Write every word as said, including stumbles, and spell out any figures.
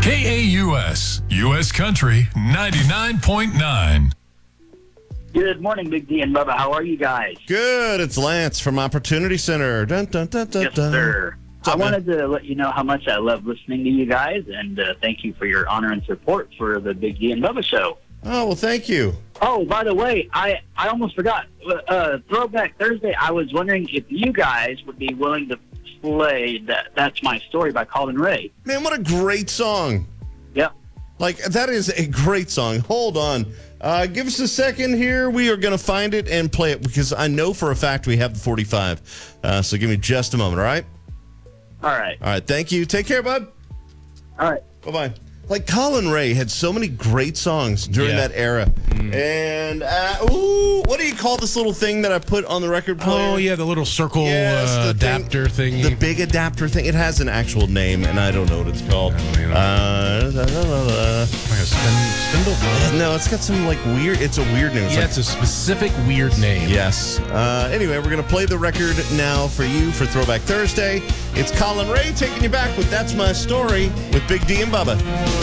K A U S, U S Country ninety-nine point nine. Good morning, Big D and Bubba. How are you guys? Good. It's Lance from Opportunity Center. Dun, dun, dun, dun, Yes, dun. sir. What's up, I man? wanted to let you know how much I love listening to you guys, and uh, thank you for your honor and support for the Big D and Bubba show. Oh, well, thank you. Oh, by the way, I, I almost forgot. Uh, Throwback Thursday, I was wondering if you guys would be willing to play that That's My Story by Colin Ray. Man, what a great song. Yep. Like, that is a great song. Hold on. Uh, give us a second here. We are going to find it and play it because I know for a fact we have the forty-five. Uh, so give me just a moment, all right? All right. All right, thank you. Take care, bud. All right. Bye-bye. Like, Colin Ray had so many great songs during Yeah. that era. And, uh, ooh, what do you call this little thing that I put on the record player? Oh, yeah, the little circle Yes, uh, the thing- adapter thing. The big adapter thing. It has an actual name, and I don't know what it's called. don't know. Uh, la, la, la, la. Like a spin, spindle? No, it's got some, like, weird... It's a weird name. It's Yeah, like, it's a specific weird name. yes. Uh, anyway, we're going to play the record now for you for Throwback Thursday. It's Colin Ray taking you back with That's My Story with Big D and Bubba.